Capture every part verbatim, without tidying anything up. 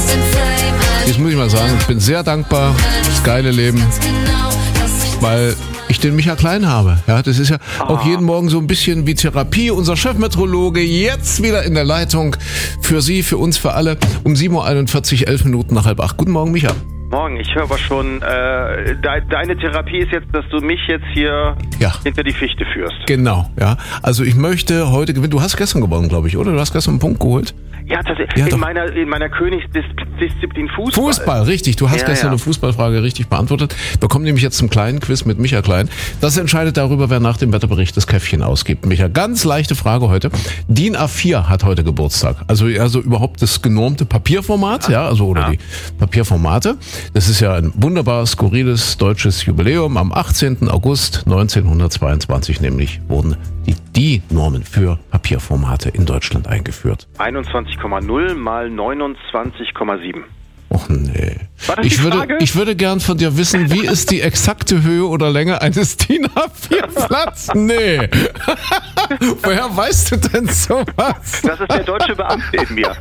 Jetzt muss ich mal sagen, ich bin sehr dankbar, das geile Leben, weil ich den Micha Klein habe. Ja, das ist ja auch jeden Morgen so ein bisschen wie Therapie. Unser Chefmeteorologe jetzt wieder in der Leitung für Sie, für uns, für alle um sieben Uhr einundvierzig, elf Minuten nach halb acht. Guten Morgen, Micha. Morgen, ich höre aber schon, äh, de- deine Therapie ist jetzt, dass du mich jetzt hier ja. hinter die Fichte führst. Genau, ja. Also ich möchte heute gewinnen. Du hast gestern gewonnen, glaube ich, oder? Du hast gestern einen Punkt geholt. Ja, tatsächlich. Ja, in, meiner, in meiner Königsdisziplin Fußball. Fußball, richtig. Du hast ja, gestern ja. eine Fußballfrage richtig beantwortet. Wir kommen nämlich jetzt zum kleinen Quiz mit Micha Klein. Das entscheidet darüber, wer nach dem Wetterbericht das Käffchen ausgibt. Micha, ganz leichte Frage heute. DIN A vier hat heute Geburtstag. Also, also überhaupt das genormte Papierformat, ja, also oder ja. die Papierformate. Das ist ja ein wunderbar skurriles deutsches Jubiläum. Am achtzehnten August neunzehnhundertzweiundzwanzig nämlich wurden die D I N-Normen für Papierformate in Deutschland eingeführt. einundzwanzig Komma null mal neunundzwanzig Komma sieben. Och nee. War das ich die würde, Frage? ich würde gern von dir wissen, wie ist die exakte Höhe oder Länge eines DIN A vier Blatts? Nee. Woher weißt du denn sowas? Das ist der deutsche Beamte in mir.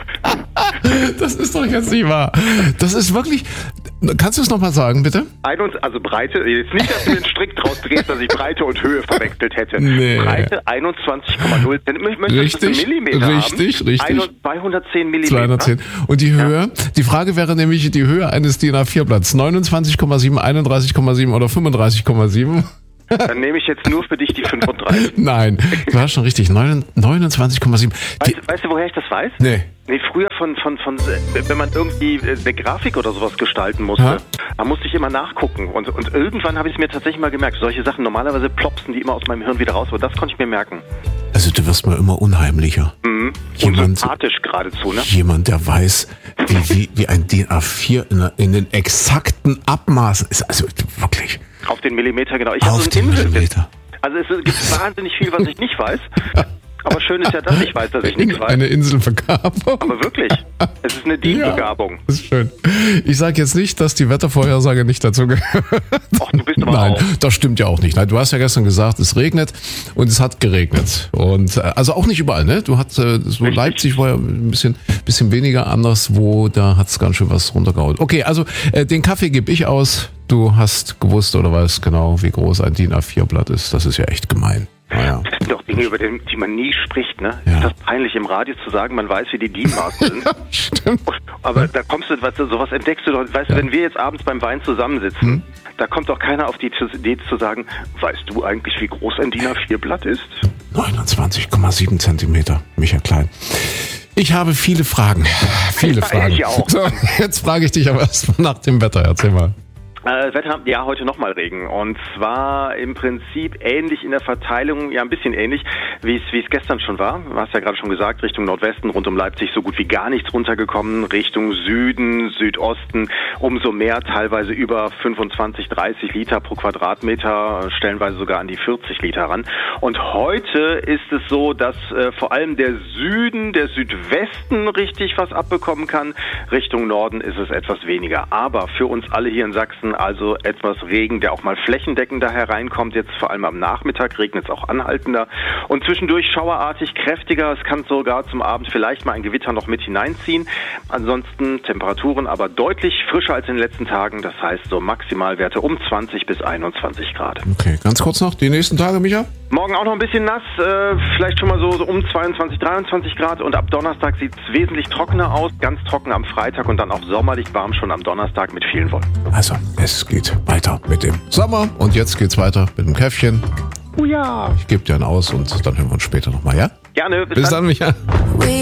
Das ist doch jetzt nicht wahr. Das ist wirklich... Kannst du es nochmal sagen, bitte? Also Breite, jetzt nicht, dass du den Strick draus drehst, dass ich Breite und Höhe verwechselt hätte. Nee. Breite einundzwanzig Komma null. Richtig, Millimeter richtig, haben? richtig. zweihundertzehn Millimeter. zweihundertzehn. Und die Höhe, ja. die Frage wäre nämlich die Höhe eines DIN A vier Blatts. neunundzwanzig Komma sieben, einunddreißig Komma sieben oder fünfunddreißig Komma sieben? Dann nehme ich jetzt nur für dich die fünfunddreißig. Nein, du warst schon richtig. neunundzwanzig Komma sieben. Weißt, weißt du, woher ich das weiß? Nee. Nee, früher von, von, von, wenn man irgendwie eine Grafik oder sowas gestalten musste, ha? da musste ich immer nachgucken. Und, und irgendwann habe ich es mir tatsächlich mal gemerkt. Solche Sachen, normalerweise plopsen die immer aus meinem Hirn wieder raus, aber das konnte ich mir merken. Also du wirst mal immer unheimlicher. Mhm. Jemand, und sympathisch geradezu, ne? Jemand, der weiß, wie, wie, wie ein DIN A vier in, in den exakten Abmaßen ist. Also wirklich. Auf den Millimeter, genau. Ich Auf den Millimeter. Also es gibt wahnsinnig viel, was ich nicht weiß. Aber schön ist ja, dass ich weiß, dass ich nichts weiß. Eine Inselbegabung. Aber wirklich. Es ist eine D I N-Begabung. Ja, das ist schön. Ich sage jetzt nicht, dass die Wettervorhersage nicht dazu gehört. Ach, du bist aber Nein, auch. das stimmt ja auch nicht. Nein, du hast ja gestern gesagt, es regnet und es hat geregnet. Und äh, also auch nicht überall, ne? Du hast äh, so Richtig. Leipzig war ja ein bisschen, bisschen weniger anderswo, da hat es ganz schön was runtergehauen. Okay, also äh, den Kaffee gebe ich aus. Du hast gewusst oder weißt genau, wie groß ein DIN A vier Blatt ist. Das ist ja echt gemein. Naja. Das sind doch Dinge, über die, die man nie spricht, ne? Ja. Ist das peinlich im Radio zu sagen, man weiß, wie die D I N-Maße sind? Ja, stimmt. Aber da kommst du, weißt du, sowas entdeckst du doch, weißt du, ja. wenn wir jetzt abends beim Wein zusammensitzen, hm? da kommt doch keiner auf die Idee zu sagen, weißt du eigentlich, wie groß ein DIN A vier Blatt ist? neunundzwanzig Komma sieben Zentimeter, Micha Klein. Ich habe viele Fragen, viele ja, Fragen. Ich auch. So, jetzt frage ich dich aber erst mal nach dem Wetter, erzähl mal. Äh, Wetter, ja, heute nochmal Regen. Und zwar im Prinzip ähnlich in der Verteilung, ja ein bisschen ähnlich, wie es wie es gestern schon war. Du hast ja gerade schon gesagt, Richtung Nordwesten, rund um Leipzig so gut wie gar nichts runtergekommen. Richtung Süden, Südosten umso mehr, teilweise über fünfundzwanzig, dreißig Liter pro Quadratmeter, stellenweise sogar an die vierzig Liter ran. Und heute ist es so, dass äh, vor allem der Süden, der Südwesten richtig was abbekommen kann. Richtung Norden ist es etwas weniger. Aber für uns alle hier in Sachsen also etwas Regen, der auch mal flächendeckender hereinkommt. Jetzt vor allem am Nachmittag regnet es auch anhaltender. Und zwischendurch schauerartig kräftiger. Es kann sogar zum Abend vielleicht mal ein Gewitter noch mit hineinziehen. Ansonsten Temperaturen aber deutlich frischer als in den letzten Tagen. Das heißt so Maximalwerte um zwanzig bis einundzwanzig Grad. Okay, ganz kurz noch, die nächsten Tage, Micha? Morgen auch noch ein bisschen nass, äh, vielleicht schon mal so, so um zweiundzwanzig, dreiundzwanzig Grad. Und ab Donnerstag sieht es wesentlich trockener aus. Ganz trocken am Freitag und dann auch sommerlich warm schon am Donnerstag mit vielen Wolken. Also, es geht weiter mit dem Sommer und jetzt geht's weiter mit dem Käffchen. Oh ja. Ich gebe dir einen aus und dann hören wir uns später nochmal, ja? Gerne. Bis, bis dann, dann Micha.